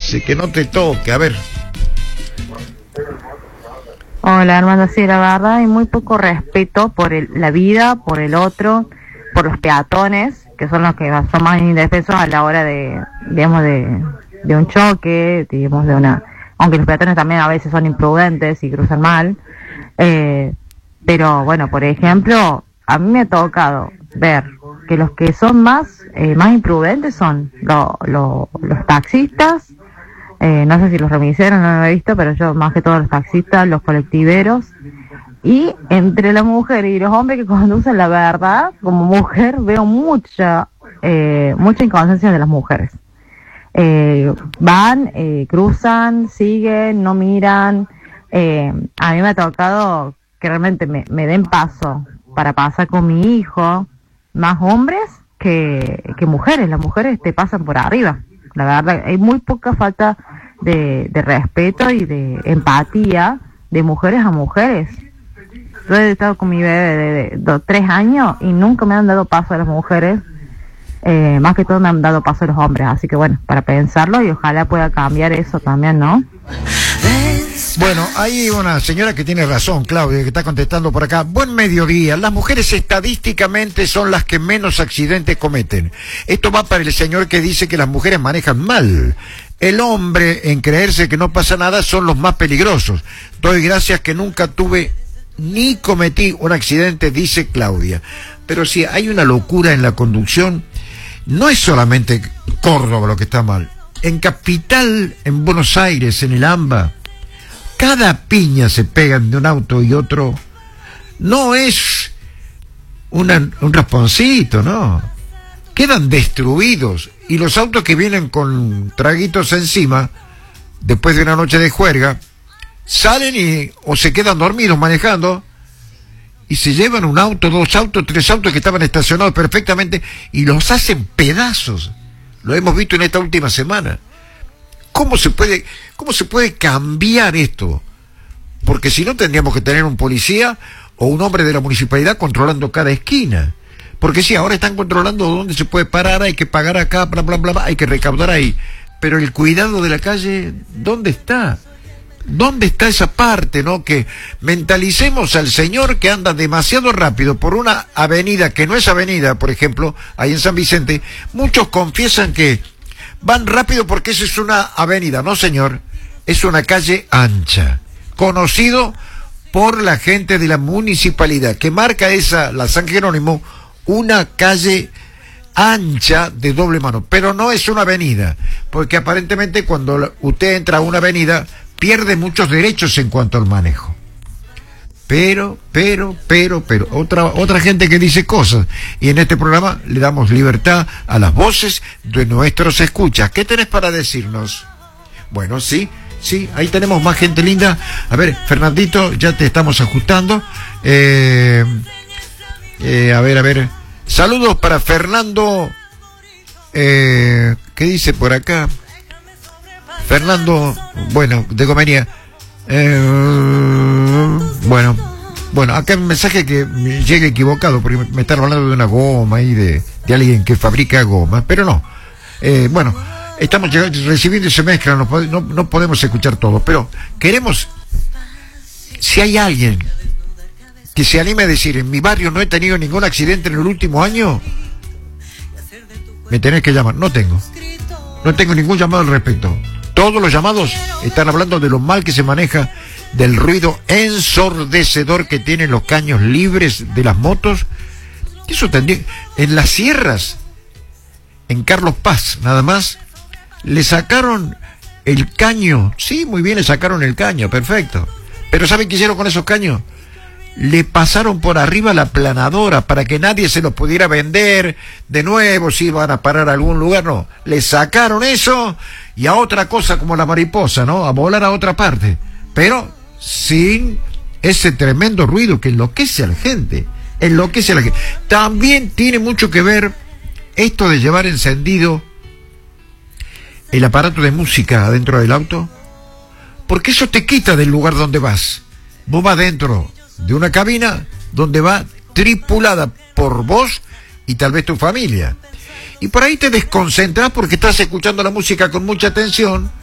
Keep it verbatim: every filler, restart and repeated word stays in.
hace que no te toque? A ver. Hola, Armando, sí, la verdad hay muy poco respeto por el, la vida, por el otro, por los peatones, que son los que son más indefensos a la hora de, digamos, de, de un choque, digamos, de una, aunque los peatones también a veces son imprudentes y cruzan mal, eh, pero bueno, por ejemplo, a mí me ha tocado ver que los que son más, eh, más imprudentes son lo, lo, los taxistas. Eh, no sé si los remiseros, no lo he visto, pero yo más que todos los taxistas, los colectiveros, y entre la mujer y los hombres que conducen, la verdad, como mujer veo mucha eh, mucha inconsciencia de las mujeres. Eh, van, eh, cruzan, siguen, no miran. Eh, a mí me ha tocado que realmente me, me den paso para pasar con mi hijo, más hombres que, que mujeres. Las mujeres te pasan por arriba. La verdad, hay muy poca falta de, de respeto y de empatía de mujeres a mujeres. Yo he estado con mi bebé de, de, de tres años y nunca me han dado paso a las mujeres, eh, más que todo me han dado paso a los hombres. Así que bueno, para pensarlo y ojalá pueda cambiar eso también, ¿no? Bueno, hay una señora que tiene razón, Claudia, que está contestando por acá. Buen mediodía. Las mujeres estadísticamente son las que menos accidentes cometen. Esto va para el señor que dice que las mujeres manejan mal. El hombre, en creerse que no pasa nada, son los más peligrosos. Doy gracias que nunca tuve ni cometí un accidente, dice Claudia. Pero sí, hay una locura en la conducción. No es solamente Córdoba lo que está mal. En Capital, en Buenos Aires, en el AMBA, cada piña se pegan de un auto y otro. No es una, un rasponcito, ¿no? Quedan destruidos. Y los autos que vienen con traguitos encima, después de una noche de juerga, salen y o se quedan dormidos manejando y se llevan un auto, dos autos, tres autos que estaban estacionados perfectamente y los hacen pedazos. Lo hemos visto en esta última semana. ¿Cómo se puede, cómo se puede cambiar esto? Porque si no tendríamos que tener un policía o un hombre de la municipalidad controlando cada esquina. Porque sí, ahora están controlando dónde se puede parar, hay que pagar acá, bla, bla, bla, bla, hay que recaudar ahí. Pero el cuidado de la calle, ¿dónde está? ¿Dónde está esa parte, no? Que mentalicemos al señor que anda demasiado rápido por una avenida que no es avenida, por ejemplo, ahí en San Vicente. Muchos confiesan que van rápido porque esa es una avenida. No, señor, es una calle ancha, conocido por la gente de la municipalidad, que marca esa, la San Jerónimo, una calle ancha de doble mano, pero no es una avenida, porque aparentemente cuando usted entra a una avenida pierde muchos derechos en cuanto al manejo. Pero, pero, pero, pero, otra, otra gente que dice cosas, y en este programa le damos libertad a las voces de nuestros escuchas. ¿Qué tenés para decirnos? Bueno, sí, sí, ahí tenemos más gente linda. A ver, Fernandito, ya te estamos ajustando. Eh, eh, a ver, a ver. Saludos para Fernando. Eh, ¿Qué dice por acá? Fernando, bueno, de Comería. Eh, bueno, bueno, acá hay un mensaje que me llega equivocado, porque me están hablando de una goma ahí, de, de alguien que fabrica goma, pero no. Eh, bueno, estamos llegando, recibiendo y se mezclan, no, no, no podemos escuchar todo, pero queremos, si hay alguien que se anime a decir, en mi barrio no he tenido ningún accidente en el último año, me tenés que llamar. No tengo, no tengo ningún llamado al respecto. Todos los llamados están hablando de lo mal que se maneja, del ruido ensordecedor que tienen los caños libres de las motos. Eso tendría, en las sierras, en Carlos Paz, nada más, le sacaron el caño. Sí, muy bien, le sacaron el caño, perfecto. Pero ¿saben qué hicieron con esos caños? Le pasaron por arriba la planadora para que nadie se los pudiera vender de nuevo si iban a parar a algún lugar. No, le sacaron eso y a otra cosa como la mariposa, ¿no? A volar a otra parte, pero sin ese tremendo ruido que enloquece a la gente, enloquece a la gente. También tiene mucho que ver esto de llevar encendido el aparato de música adentro del auto, porque eso te quita del lugar donde vas. Vos vas dentro de una cabina donde va tripulada por vos y tal vez tu familia. Y por ahí te desconcentras porque estás escuchando la música con mucha atención